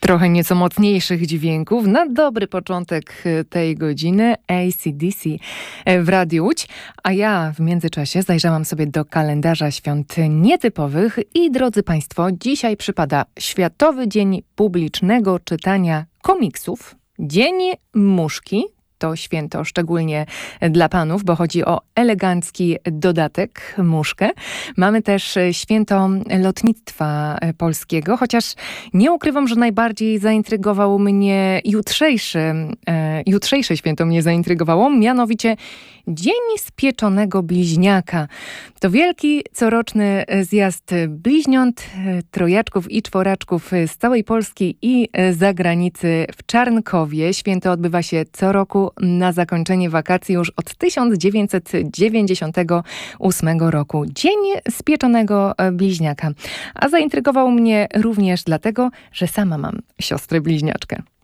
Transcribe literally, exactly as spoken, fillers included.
Trochę nieco mocniejszych dźwięków na dobry początek tej godziny A C D C w Radiu Łódź. A ja w międzyczasie zajrzałam sobie do kalendarza świąt nietypowych i drodzy Państwo, dzisiaj przypada Światowy Dzień Publicznego Czytania Komiksów, Dzień Muszki. To święto szczególnie dla panów, bo chodzi o elegancki dodatek, muszkę. Mamy też święto lotnictwa polskiego, chociaż nie ukrywam, że najbardziej zaintrygował mnie jutrzejszy, e, jutrzejsze święto mnie zaintrygowało, mianowicie Dzień Spieczonego Bliźniaka. To wielki, coroczny zjazd bliźniąt, trojaczków i czworaczków z całej Polski i zagranicy w Czarnkowie. Święto odbywa się co roku na zakończenie wakacji już od tysiąc dziewięćset dziewięćdziesiątego ósmego roku. Dzień Spieczonego Bliźniaka. A zaintrygował mnie również dlatego, że sama mam siostrę bliźniaczkę.